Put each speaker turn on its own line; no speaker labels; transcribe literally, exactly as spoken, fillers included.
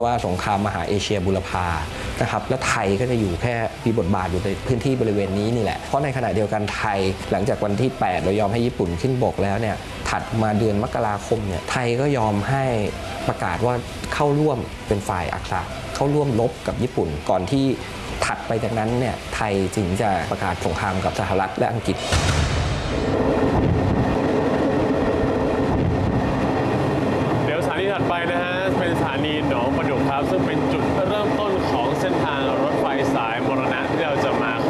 ว่าสงครามมหาเอเชียบูรพานะครับและไทยก็จะอยู่แค่มีบทบาทอยู่ในพื้นที่บริเวณนี้นี่แหละเพราะในขณะเดียวกันไทยหลังจากวันที่แปดเรายอมให้ญี่ปุ่นขึ้นบกแล้วเนี่ยถัดมาเดือนมกราคมเนี่ยไทยก็ยอมให้ประกาศว่าเข้าร่วมเป็นฝ่ายอักษะเข้าร่วมรบกับญี่ปุ่นก่อนที่ถัดไปจากนั้นเนี่ยไทยจึงจะประกาศสงครามกับสหรัฐและอังกฤษ
สถานีถัดไปนะฮะเป็นสถานีหนองประดุกครับซึ่งเป็นจุดเริ่มต้นของเส้นทางรถไฟสายมรณะที่เราจะมา